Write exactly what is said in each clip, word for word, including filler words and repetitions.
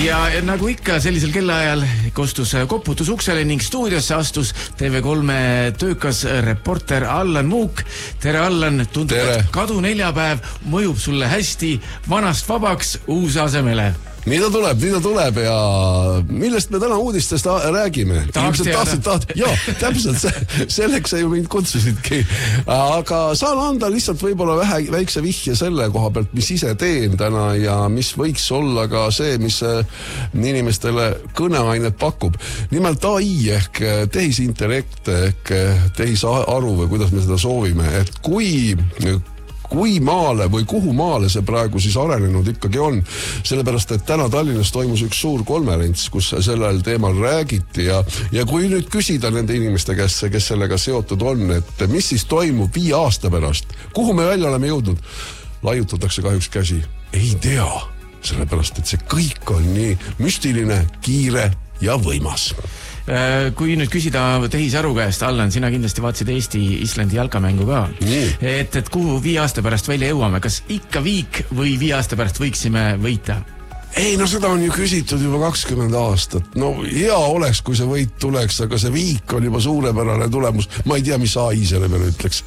Ja nagu ikka sellisel kellaajal kostus koputus uksele ning stuudiosse astus T V kolme töökas reporter Allan Muuk. Tere Allan, tundub, et kadu neljapäev mõjub sulle hästi, vanast vabaks, uus asemele. Nii ta tuleb, nii ta tuleb ja millest me täna uudistest räägime? Tahaks teada. Tahad, joo, täpselt selleks sa ju mind kutsusidki. Aga saan anda lihtsalt võib-olla vähe, väikse vihje selle koha pealt, mis ise teen täna ja mis võiks olla ka see, mis inimestele kõneainet pakub. Nimelt A I ehk tehisintellekt ehk tehisaru või kuidas me seda soovime, et kui kui maale või kuhu maale see praegu siis arenenud ikkagi on. Sellepärast, et täna Tallinnas toimus üks suur konverents, kus sellel teemal räägiti ja, ja kui nüüd küsida nende inimeste käest, kes sellega seotud on, et mis siis toimub viie aasta pärast, kuhu me välja oleme jõudnud, laiutatakse kahjuks käsi. Ei tea, sellepärast, et see kõik on nii müstiline, kiire ja võimas. Kui nüüd küsida tehisaru käest, Allan, sina kindlasti vaatasid Eesti-Islandi jalkamängu ka. Et, et kuhu viie aasta pärast välja jõuame? Kas ikka viik või viie aasta pärast võiksime võita? Ei, no seda on ju küsitud juba kakskümmend aastat. No hea oleks, kui see võit tuleks, aga see viik on juba suurepärane tulemus. Ma ei tea, mis A I selle peale ütleks.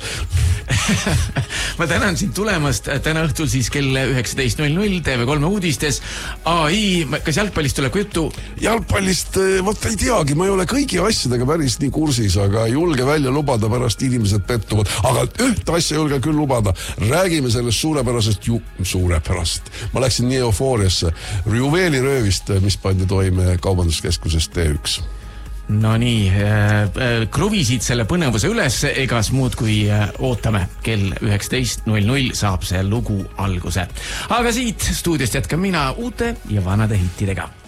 Ma tänan sind tulemast. Täna õhtul siis kell üheksateist null null T V kolme uudistes. A I, kas jalgpallist tuleb juttu? Jalgpallist, vot ei teagi, ma ei ole kõigi asjadega päris nii kursis, aga ei julge välja lubada, pärast inimesed pettuvad. Aga ühte asja julge küll lubada. Räägime sellest suurepärasest ju suurepärasest. Ma läksin nii eufooriasse. Juveeliröövist, mis pandi toime kaubanduskeskusest T üks. No nii, äh, kruvisid selle põnevuse üles, egas muud kui äh, ootame. Kell üheksateist null null saab see lugu alguse. Aga siit stuudiost jätkan mina uute ja vanade hittidega.